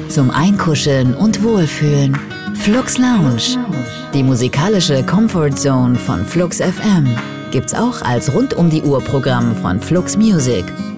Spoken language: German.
Zum Einkuscheln und Wohlfühlen. Flux Lounge. Die musikalische Comfort Zone von Flux FM gibt's auch als Rund-um-die-Uhr-Programm von Flux Music.